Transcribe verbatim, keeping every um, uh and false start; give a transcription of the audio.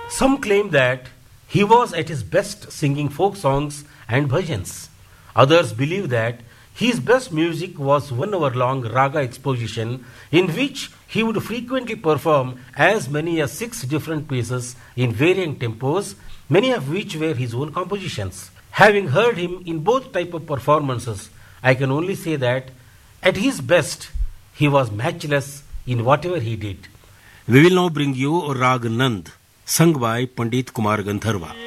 Some claim that he was at his best singing folk songs and bhajans. Others believe that his best music was one hour long raga exposition in which he would frequently perform as many as six different pieces in varying tempos, many of which were his own compositions. Having heard him in both type of performances, I can only say that at his best he was matchless in whatever he did. We will now bring you Rag Nand, sung by Pandit Kumar Gandharva.